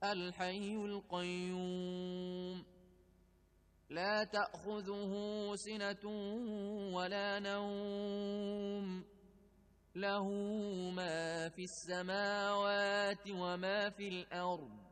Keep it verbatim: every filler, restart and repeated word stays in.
الحي القيوم لا تأخذه سنة ولا نوم له ما في السماوات وما في الأرض